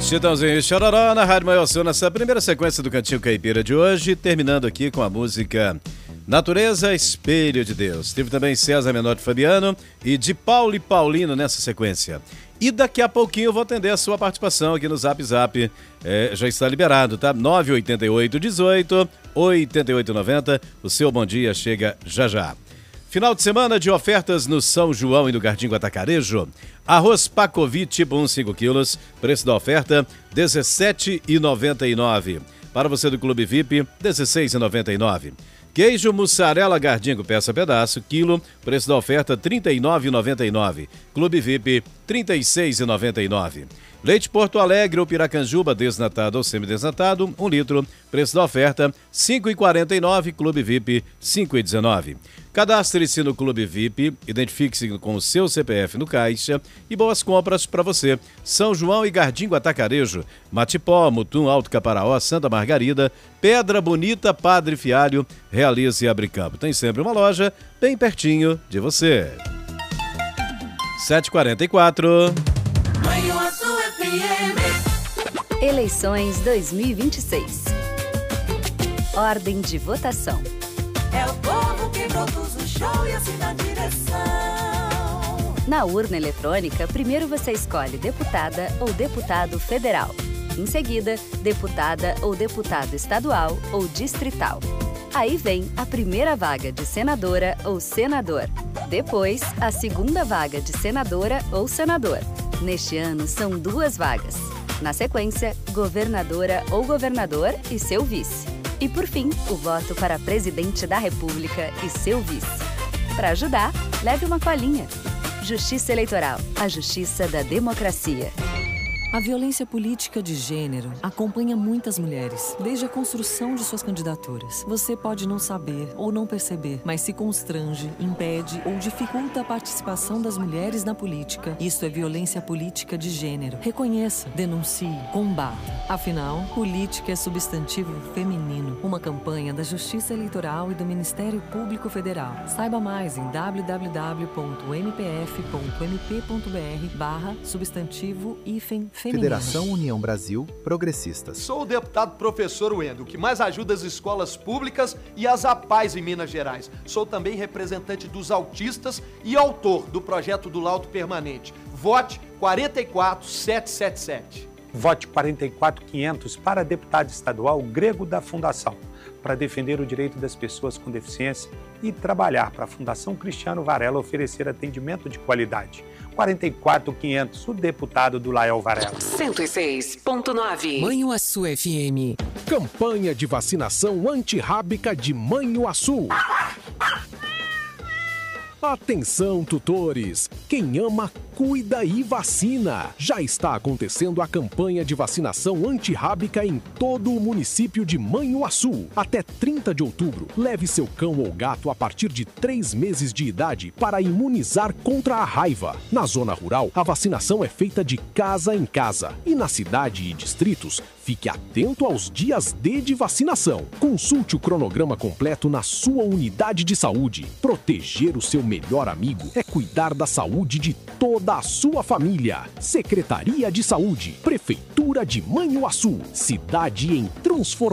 Chitãozinho e Chororó na Rádio Maior Sul, nessa primeira sequência do Cantinho Caipira de hoje, terminando aqui com a música Natureza, Espelho de Deus. Teve também César Menotti Fabiano e de Paulo e Paulino nessa sequência. E daqui a pouquinho eu vou atender a sua participação aqui no Zap Zap. Já está liberado, tá? 988 18 88 90. O seu bom dia chega já já. Final de semana de ofertas no São João e no Gardinho Atacarejo. Arroz Pacovi tipo 1, 5 quilos. Preço da oferta R$ 17,99. Para você do Clube VIP, R$ 16,99. Queijo mussarela Gardinho peça pedaço, quilo, preço da oferta R$ 39,99. Clube VIP, R$ 36,99. Leite Porto Alegre ou Piracanjuba, desnatado ou semidesnatado, 1 litro, preço da oferta R$ 5,49, Clube VIP, R$ 5,19. Cadastre-se no Clube VIP, identifique-se com o seu CPF no caixa e boas compras para você. São João e Gardinho Atacarejo, Matipó, Mutum, Alto Caparaó, Santa Margarida, Pedra Bonita, Padre Fialho, Realize e Abricampo. Tem sempre uma loja bem pertinho de você. 7h44. Eleições 2026. Ordem de votação. É o povo que produz o show e assina a direção. Na urna eletrônica, primeiro você escolhe deputada ou deputado federal. Em seguida, deputada ou deputado estadual ou distrital. Aí vem a primeira vaga de senadora ou senador. Depois, a segunda vaga de senadora ou senador. Neste ano, são 2 vagas. Na sequência, governadora ou governador e seu vice. E por fim, o voto para presidente da República e seu vice. Para ajudar, leve uma colinha. Justiça Eleitoral, a justiça da democracia. A violência política de gênero acompanha muitas mulheres, desde a construção de suas candidaturas. Você pode não saber ou não perceber, mas se constrange, impede ou dificulta a participação das mulheres na política. Isso é violência política de gênero. Reconheça, denuncie, combata. Afinal, política é substantivo feminino. Uma campanha da Justiça Eleitoral e do Ministério Público Federal. Saiba mais em www.mpf.mp.br/substantivo-feminino. Federação União Brasil Progressistas. Sou o deputado professor Wendel, que mais ajuda as escolas públicas e as APAES em Minas Gerais. Sou também representante dos autistas e autor do projeto do Laudo Permanente. Vote 44777. Vote 44500 para deputado estadual Grego da Fundação, para defender o direito das pessoas com deficiência e trabalhar para a Fundação Cristiano Varela oferecer atendimento de qualidade. 44500, o deputado do Lael Varela. 106.9. Manhuaçu FM. Campanha de vacinação antirrábica de Manhuaçu. Atenção, tutores! Quem ama, cuida e vacina. Já está acontecendo a campanha de vacinação antirrábica em todo o município de Manhuaçu. Até 30 de outubro, leve seu cão ou gato a partir de 3 meses de idade para imunizar contra a raiva. Na zona rural, a vacinação é feita de casa em casa. E na cidade e distritos, fique atento aos dias D de vacinação. Consulte o cronograma completo na sua unidade de saúde. Proteger o seu melhor amigo é cuidar da saúde de toda a sua família. Secretaria de Saúde, Prefeitura de Manhuaçu, cidade em transformação.